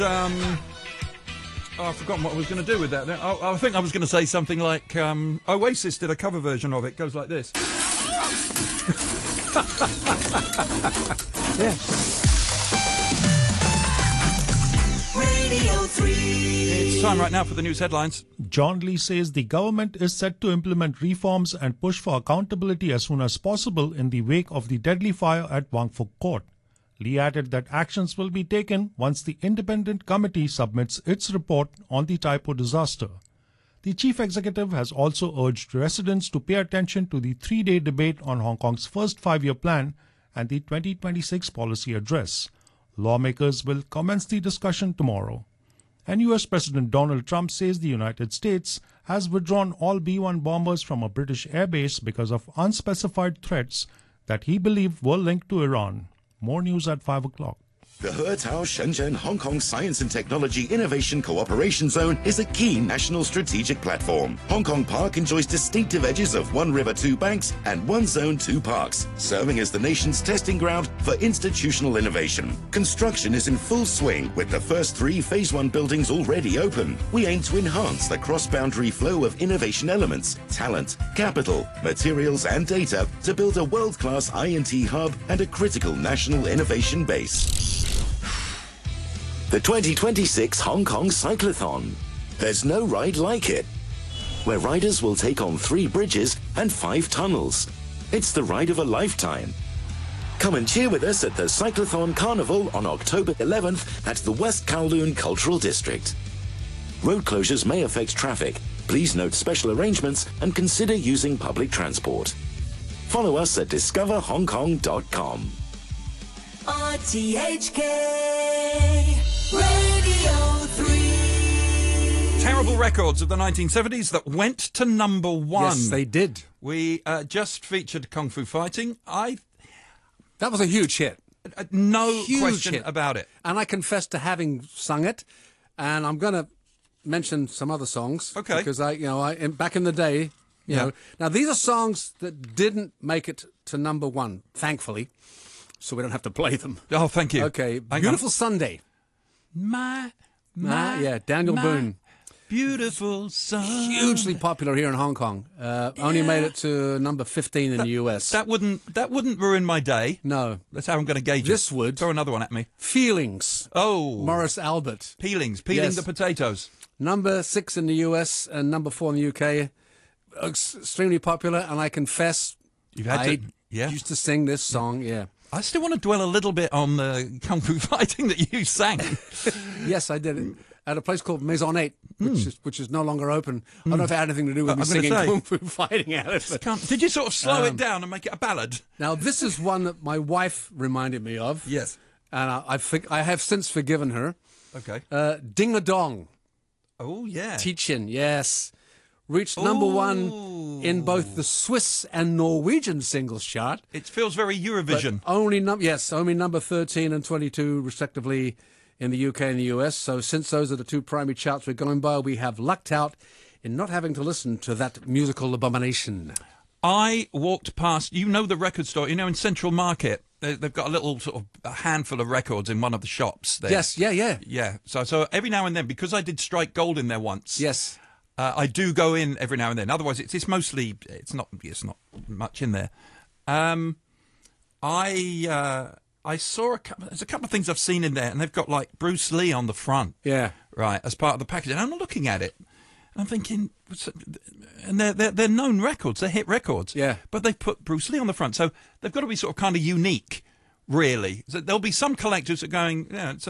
I've forgotten what I was going to do with that. I think I was going to say something like Oasis did a cover version of it. It goes like this. Yeah. Radio 3. It's time right now for the news headlines. John Lee says the government is set to implement reforms and push for accountability as soon as possible in the wake of the deadly fire at Wangfuk Court. Lee added that actions will be taken once the independent committee submits its report on the Tai Po disaster. The chief executive has also urged residents to pay attention to the 3-day debate on Hong Kong's first 5-year plan and the 2026 policy address. Lawmakers will commence the discussion tomorrow. And US President Donald Trump says the United States has withdrawn all B-1 bombers from a British airbase because of unspecified threats that he believed were linked to Iran. More news at 5 o'clock. The He Shenzhen Hong Kong Science and Technology Innovation Cooperation Zone is a key national strategic platform. Hong Kong Park enjoys distinctive edges of one river, two banks, and one zone, two parks, serving as the nation's testing ground for institutional innovation. Construction is in full swing with the first 3 Phase 1 buildings already open. We aim to enhance the cross-boundary flow of innovation elements, talent, capital, materials, and data to build a world-class I&T hub and a critical national innovation base. The 2026 Hong Kong Cyclothon. There's no ride like it, where riders will take on 3 bridges and 5 tunnels. It's the ride of a lifetime. Come and cheer with us at the Cyclothon Carnival on October 11th at the West Kowloon Cultural District. Road closures may affect traffic. Please note special arrangements and consider using public transport. Follow us at discoverhongkong.com. RTHK Radio 3. Terrible records of the 1970s that went to number 1. Yes, they did. We just featured Kung Fu Fighting. That was a huge hit. No Huge question hit. about it. And I confess to having sung it. And I'm going to mention some other songs. Okay. Because back in the day, you know. Now, these are songs that didn't make it to number 1, thankfully. So we don't have to play them. Oh, thank you. Okay. Beautiful Sunday. Daniel Boone. Beautiful Sunday. Hugely popular here in Hong Kong. Only made it to number 15 in the US. That wouldn't ruin my day. No. That's how I'm going to gauge This it. would. Throw another one at me. Feelings. Oh. Morris Albert. Peeling Yes. the potatoes. Number 6 in the US and number 4 in the UK. Extremely popular, and I confess I used to sing this song, I still want to dwell a little bit on the Kung Fu Fighting that you sang. Yes, I did it at a place called Maison 8, which is no longer open. I don't know if it had anything to do with me singing Kung Fu Fighting at it. But, did you sort of slow it down and make it a ballad? now, this is one that my wife reminded me of. Yes. And I have since forgiven her. Okay. Ding a Dong. Oh, yeah. Teaching, yes. Reached number 1 in both the Swiss and Norwegian singles chart. It feels very Eurovision. Only number 13 and 22 respectively in the UK and the US. So since those are the 2 primary charts we're going by, we have lucked out in not having to listen to that musical abomination. I walked past, the record store, in Central Market. They've got a little sort of a handful of records in one of the shops there. Yes, yeah. Yeah, so every now and then, because I did strike gold in there once. Yes. I do go in every now and then. Otherwise, it's mostly it's not much in there. I saw there's a couple of things I've seen in there, and they've got like Bruce Lee on the front. Yeah, right, as part of the package. And I'm looking at it, and I'm thinking, and they're known records, they're hit records. Yeah, but they've put Bruce Lee on the front, so they've got to be sort of kind of unique, really. So there'll be some collectors that are going, it's